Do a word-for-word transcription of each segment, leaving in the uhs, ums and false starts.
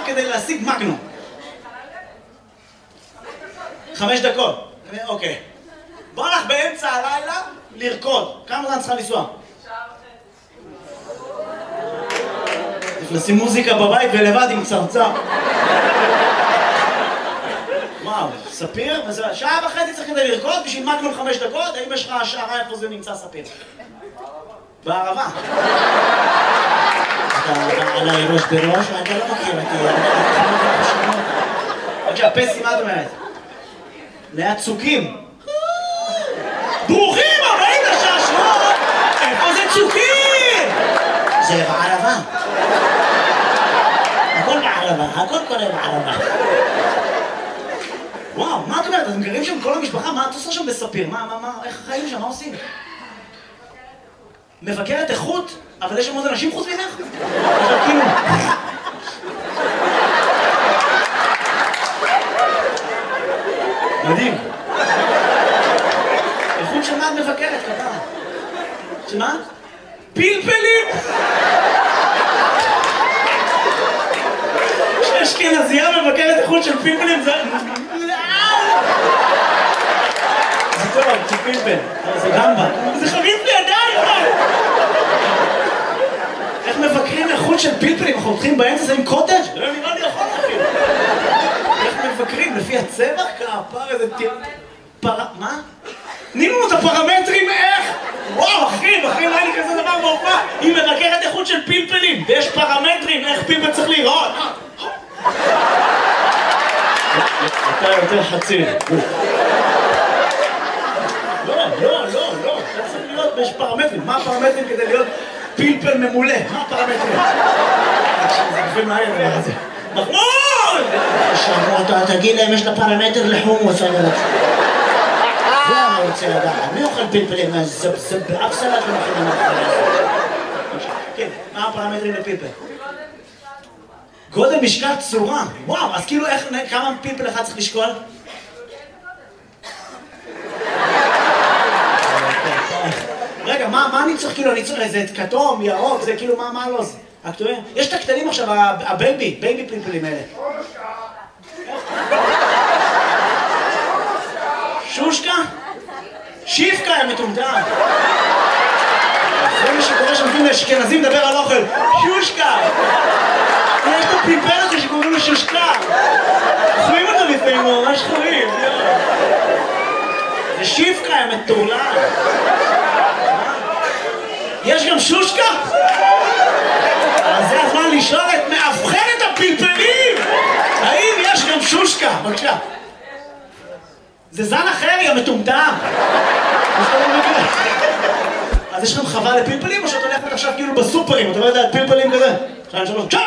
כדי להשיג מגנום? חמש דקות. אוקיי. בוא לך באמצע הלילה לרקוד. כמה זמן צריכה לנסוע? לשים מוזיקה בבית ולבד עם צרצר. וואו, ספיר? שעה וחצי צריך כדי לרקוד בשביל מגנום חמש דקות? האם יש לך השערה איפה זה נמצא ספיר? בערבה. אתה עליי ראש בראש? אתה לא מכיר אותי. בבקשה, פסי, מה את אומרת? ליד צוקים. ברוכים הבאים לשעשוע! איפה זה צוקים? זה בערבה. הכל בערבה, הכל קורה בערבה. וואו, מה את אומרת? אתם גרים שם כל המשפחה? מה את עושה שם בספיר? מה, מה, מה, איך החיים שם? מה עושים? מבקרת איכות, אבל יש שם עוד אנשים חוץ ממך? עכשיו כאילו... מדהים. איכות של מה את מבקרת, ככה? שמה? פלפלים! כשאשכנזייה מבקרת איכות של פלפלים זה... זה טוב, זה פלפל. זה גמבה. זה חביב לידיים, מה? איך מבקרים איכות של פלפלים? אנחנו הולכים באמצע זה עם קוטג'? לא נראה לי יכול להכיר. איך מבקרים? לפי הצבע? כפר איזה טיר... פר... מה? תני לנו את הפרמטרים איך? וואו, אחי, אחי, לא היה לי כזה דבר בהופעה. היא מבקרת איכות של פלפלים, ויש פרמטרים איך פלפל צריך להיראות. אתה יותר חצי. לא, לא, לא, לא. אתה צריך להיות, יש פרמטרים. מה הפרמטרים כדי להיות פלפל ממולא? מה הפרמטרים? זה גופל מהי הדבר הזה. מחמוד! עכשיו, תגיד להם, יש לה פרמטר לחומוס, אני רוצה. זה אני רוצה לדעת. מי אוכל פלפלים? זה באף סלט לא מכינים מהחלה הזה. כן, מה הפרמטרים לפלפל? גודל, משקל, צורה. וואו, אז כאילו איך, כמה פלפל אחד צריך לשקול? רגע, מה אני צריך כאילו, אני צריך איזה כתום, ירוק, זה כאילו, מה לא זה? הקטועים? יש את הקטנים עכשיו, הבייבי, בייבי פלפלים האלה. שושקה? שיפקה הם מטומטם. זה מה שקורה שמתאים לאשכנזים לדבר על אוכל. שושקה! יש את הפלפל הזה שקוראים לו שושקה. חויים אותו לפעמים, הוא ממש חויים. זה שיפקה הם מטורלל. יש גם שושקה? אז זה הזמן לשאול את מאבחנת הפלפלים! האם יש גם שושקה? בבקשה. זה זן אחר, יא מטומטם! אז יש לכם חווה לפלפלים, או שאת הולכת עכשיו כאילו בסופרים, אתה לא יודע, פלפלים כזה? שתיים, שלוש, צ'אפ!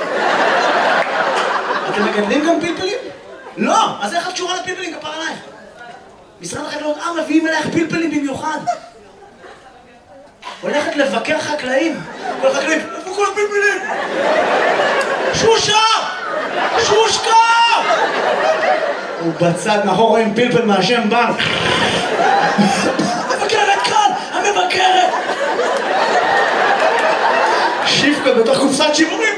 אתם מגדלים גם פלפלים? לא! אז איך את קשורה לפלפלים? כפר עלייך. משרד החקלאות, אה, מביאים אלייך פלפלים במיוחד. הולכת לבקר חקלאים. כל חקלאים, איפה כל הפלפלים? שושה! שושקה! הוא בצד מאחור עם פלפל מהשם בנק. המבקרת כאן! המבקרת! שיפקה בתוך קופסת שימורים.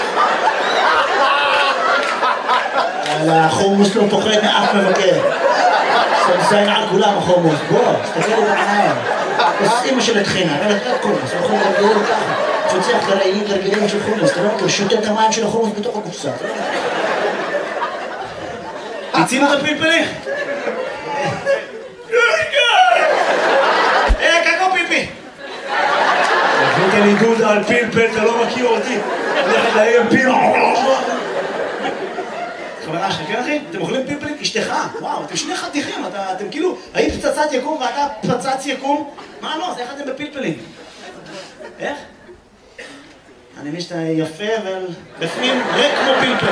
יאללה, החומוס לא פוחד מאף מבקר. סמסיין על כולם החומוס. בוא, תסתכל לי בעיניים. אמא של התחינה, אין לך חומוס, הוא יכול לרגלים ככה. תפצח לרעילים לרגלים של חומוס, אתה לא מכיר, שותה את המים של החומוס בתוך הקופסה. הצינו את הפלפלים? אה, קקו פיפי! הבאת לי דודה על פלפל, אתה לא מכיר אותי. הולכת להם פיל. חברה שלך, כן אחי? אתם אוכלים פלפלים? אשתך, וואו, אתם שני חתיכים, אתם כאילו, היית פצצת יקום ואתה פצץ יקום? מה לא? אז איך אתם בפלפלים? איך? אני מבין שאתה יפה ובפנים ריק כמו פלפל.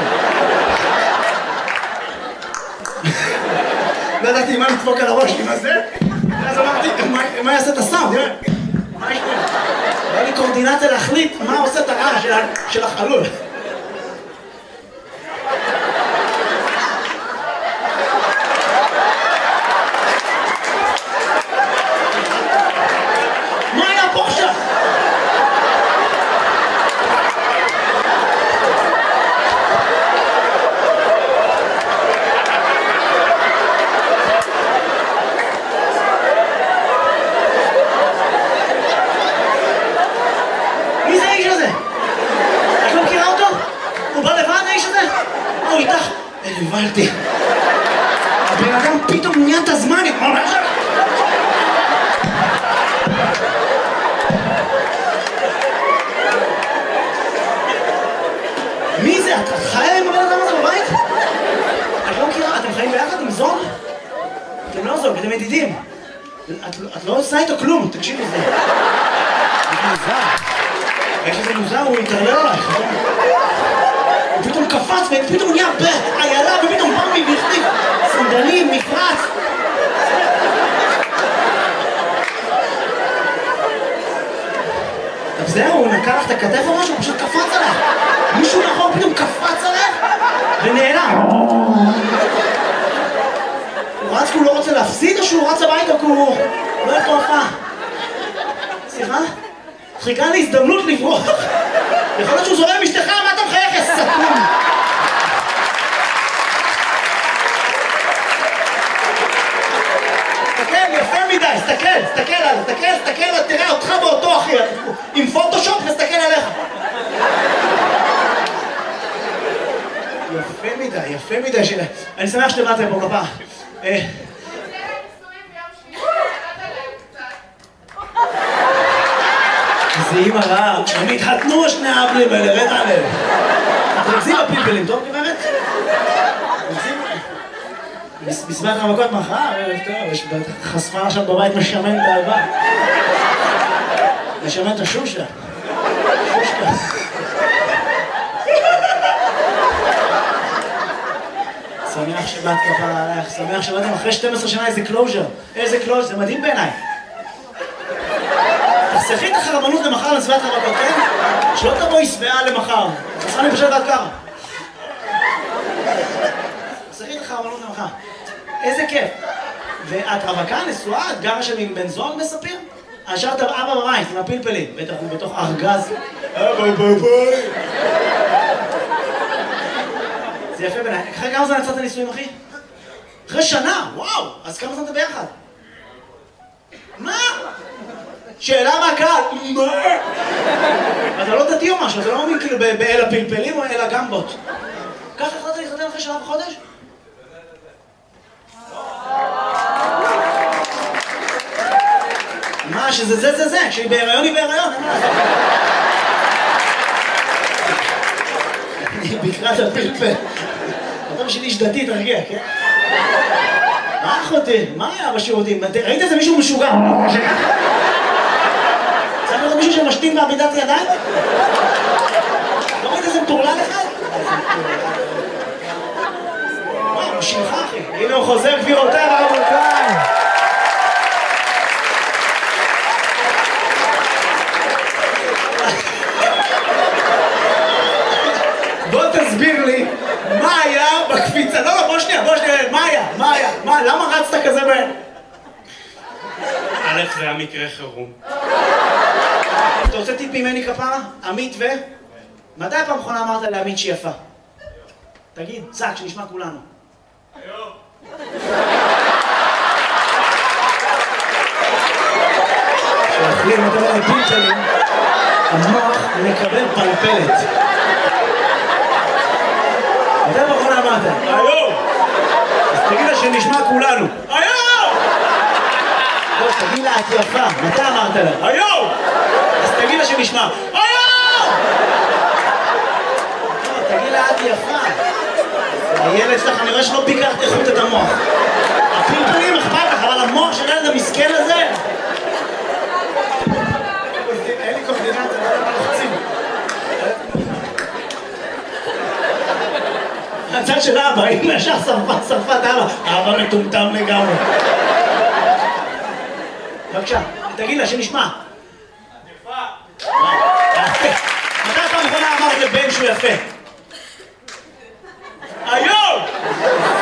לא ידעתי מה לדפוק על הראש עם הזה, ואז אמרתי, מה יעשה את הסאונד? מה יש פה? היה לי קורדינציה להחליט מה עושה את הרעש של החלול. מה היה פה עכשיו? נבהלתי. הבן אדם פתאום נהיה את הזמן. מי זה? את חיה עם הבן אדם הזה בבית? את לא מכירה? אתם חיים ביחד עם זוג? אתם לא זוג, אתם ידידים. את לא עושה איתו כלום, תקשיבי לזה. זה מוזר. איך שזה מוזר, הוא יתערלל עלייך. הוא פתאום קפץ ופתאום נהיה איילה ופתאום במבי והחליף סנדלים, מפרץ. טוב זהו, הוא נקע לך את הכתף או משהו, הוא פשוט קפץ עליך. מישהו נכון פתאום קפץ עליך ונעלם. הוא רץ כי הוא לא רוצה להפסיד או שהוא רץ הביתה כי הוא לא הולך להופעה? סליחה? חיכה לי הזדמנות לברוח. יכול להיות שהוא זורם עם אשתך, מה אתה מחייך, יא סתום? תסתכל, יפה מדי, תסתכל, תסתכל עליו, תסתכל, תסתכל, תראה אותך באותו אחי, עם פוטושופ נסתכל עליך. יפה מדי, יפה מדי שלה. אני שמח שאתם באתם פה כפה. זה אימא רעה, הם התחתנו שני האבלים האלה, רד עליהם. אתם רצים בפלפלים, טוב גברת? בסביבת המכות מחר, ערב טוב, יש חשפה עכשיו בבית משמן את האהבה. משמן את השושה. שושקה. שמח שבאת כפרה עלייך, שמח שבאתם אחרי שתים עשרה שנה איזה קלוז'ר. איזה קלוז'ר, זה מדהים בעיניי. תחסכי את החרמנות למחר לסביבת המכות, כן? שלא תבואי שבעה למחר. תחסכה לי פשוט עד ככה. תחסכי את החרמנות למחר. איזה כיף. ואת רווקה, נשואה, את גרה שם עם בן זוג מספיר? השארת אבא בבית עם הפלפלים, בטח הוא בתוך ארגז. אבא בבית. זה יפה בעיניי. אחרי כמה זמן יצאת נישואים, אחי? אחרי שנה, וואו! אז כמה זמן אתה ביחד? מה? שאלה מהקהל, מה? אתה לא דתי או משהו, אתה לא מאמין כאילו באל הפלפלים או אל הגמבות. ככה החלטת להתחתן אחרי שנה וחודש? מה, שזה זה זה זה, כשהיא בהיריון היא בהיריון, אין מה לעשות. אני בקרת הפלפל. אתה בשביל איש דתי, תרגיע, כן? מה אחותי? מה היה בשירותים? ראית איזה מישהו משוגע? צריך לראות מישהו שמשתין בעמידת ידיים? לא ראית איזה מטורלל אחד? וואי, הוא שלך אחי. הנה הוא חוזר גבירותיי ורבותיי. בוא תסביר לי מה היה בקפיצה. לא, לא, בוא שנייה, בוא שנייה. מה היה? מה היה? מה? למה רצת כזה בהן? א', זה היה מקרה חירום. אתה רוצה טיפ ממני כפרה? עמית ו... מתי פעם אחרונה אמרת לעמית שהיא יפה? תגיד, צק, שנשמע כולנו. היום. כשאוכלים יותר על פלפלים, המוח מקבל פלפלת. מתי פעם אחרונה אמרת? היום! אז תגיד לה שנשמע כולנו. היום! לא, תגיד לה, את יפה. מתי אמרת לה? היום! אז תגיד לה שנשמע. היום! לא, תגיד לה, את יפה. הילד שלך, אני רואה שלא ביקרת איכות את המוח. הפלפלים אכפת לך, אבל המוח של הילד המסכן הזה... אין לי קורדינציה, לא לוחצים. הצד של אבא, אמא ישר שרפת, שרפת אבא. אבא מטומטם לגמרי. בבקשה, תגיד לה שנשמע. יפה. מתי פעם אחרונה אמרת לבן שהוא יפה? היום!